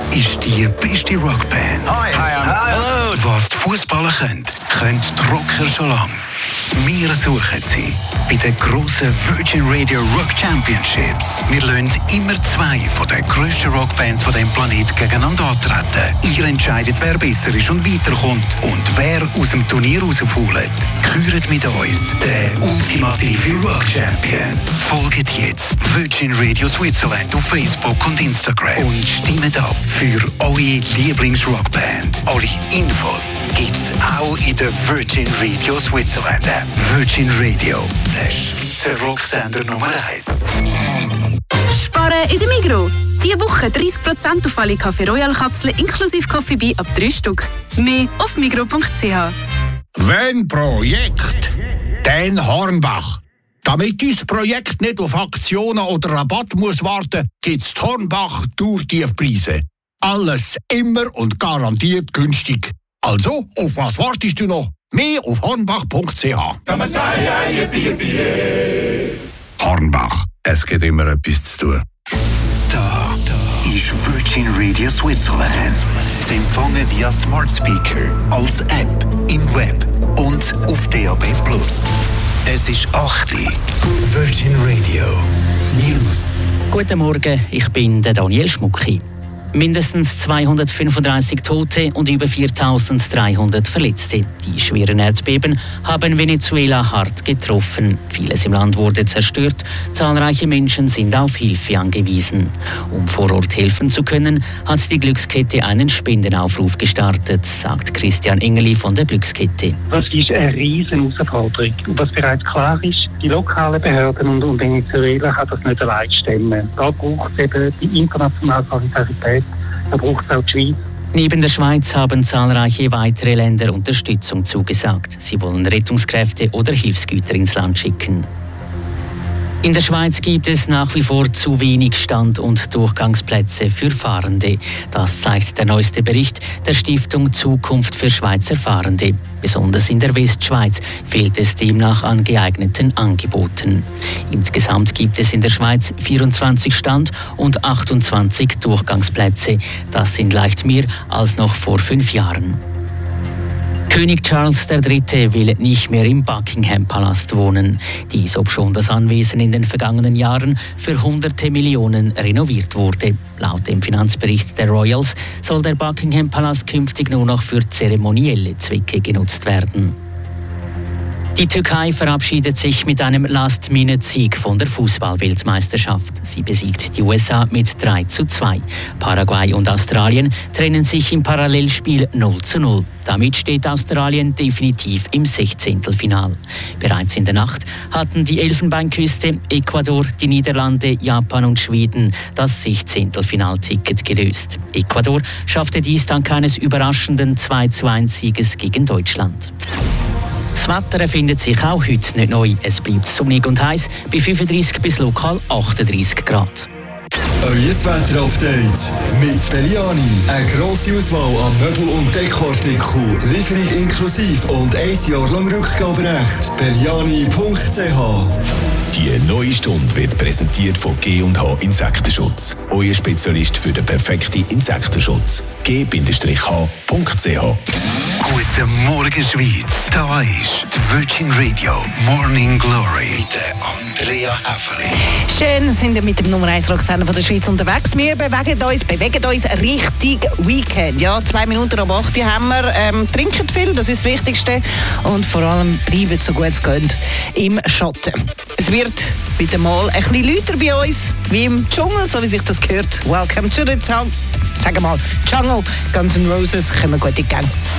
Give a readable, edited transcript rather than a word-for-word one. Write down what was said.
ist die beste Rockband. Hi. Hello. Was die Fußballer können die Rocker schon lange. Wir suchen sie bei den grossen Virgin Radio Rock Championships. Wir lassen immer zwei von den grössten Rockbands von diesem Planeten gegeneinander antreten. Ihr entscheidet, wer besser ist und weiterkommt und wer aus dem Turnier rausfällt. Küret mit uns den ultimative Rock Champion. Folgt jetzt Virgin Radio Switzerland auf Facebook und Instagram und stimmt ab für eure Lieblingsrockband. Alle Infos gibt's auch in der Virgin Radio Switzerland App. Virgin Radio, der Schweizer Rocksender Nummer 1. Sparen in der Migros. Diese Woche 30% auf alle Café Royal Kapseln inklusive Kaffee ab 3 Stück. Mehr auf migros.ch. Wenn Projekt, dann Hornbach. Damit dieses Projekt nicht auf Aktionen oder Rabatt muss warten, gibt's Hornbach Tourtiefpreise. Alles immer und garantiert günstig. Also, auf was wartest du noch? Mehr auf hornbach.ch. Hornbach, es gibt immer etwas zu tun. Da ist Virgin Radio Switzerland. Zu empfangen via Smart Speaker, als App, im Web und auf DAB+. Es ist 8 Uhr. Virgin Radio News. Guten Morgen, ich bin der Daniel Schmucki. Mindestens 235 Tote und über 4.300 Verletzte. Die schweren Erdbeben haben Venezuela hart getroffen. Vieles im Land wurde zerstört. Zahlreiche Menschen sind auf Hilfe angewiesen. Um vor Ort helfen zu können, hat die Glückskette einen Spendenaufruf gestartet, sagt Christian Engeli von der Glückskette. Das ist eine riesen Herausforderung. Und was bereits klar ist, die lokalen Behörden und Venezuela kann das nicht allein stemmen. Da braucht es eben die internationale Solidarität. Da braucht es auch die Schweiz. Neben der Schweiz haben zahlreiche weitere Länder Unterstützung zugesagt. Sie wollen Rettungskräfte oder Hilfsgüter ins Land schicken. In der Schweiz gibt es nach wie vor zu wenig Stand- und Durchgangsplätze für Fahrende. Das zeigt der neueste Bericht der Stiftung Zukunft für Schweizer Fahrende. Besonders in der Westschweiz fehlt es demnach an geeigneten Angeboten. Insgesamt gibt es in der Schweiz 24 Stand- und 28 Durchgangsplätze. Das sind leicht mehr als noch vor 5 Jahren. König Charles III. Will nicht mehr im Buckingham-Palast wohnen. Dies, obschon das Anwesen in den vergangenen Jahren für hunderte Millionen renoviert wurde. Laut dem Finanzbericht der Royals soll der Buckingham-Palast künftig nur noch für zeremonielle Zwecke genutzt werden. Die Türkei verabschiedet sich mit einem Last-Minute-Sieg von der Fußball-Weltmeisterschaft. Sie besiegt die USA mit 3:2. Paraguay und Australien trennen sich im Parallelspiel 0:0. Damit steht Australien definitiv im 16. Bereits in der Nacht hatten die Elfenbeinküste, Ecuador, die Niederlande, Japan und Schweden das 16. gelöst. Ecuador schaffte dies dank eines überraschenden 2:1-Sieges gegen Deutschland. Das Wetter findet sich auch heute nicht neu. Es bleibt sonnig und heiß bei 35 bis lokal 38 Grad. Euer Wetter-Update mit Belliani. Eine grosse Auswahl an Möbel- und Dekoartikeln. Lieferung inklusive und 1 Jahr lang Rückgaberecht. Belliani.ch. Die neue Stunde wird präsentiert von G&H Insektenschutz. Euer Spezialist für den perfekten Insektenschutz. G-H.ch. Guten Morgen, Schweiz. Da ist die Virgin Radio Morning Glory mit Andrea Häfeli. Schön sind wir mit dem Nummer 1 Rocksender von der Schweiz unterwegs. Wir bewegen uns Richtung Weekend. Ja, 2 Minuten um 8 Uhr haben wir. Trinken viel, das ist das Wichtigste. Und vor allem bleiben so gut es geht im Schatten. Es wird wieder mal ein bisschen lauter bei uns, wie im Dschungel, so wie sich das gehört. Welcome to the Jungle. Sagen wir mal, Jungle, Guns N' Roses, kommen gut in die Gang.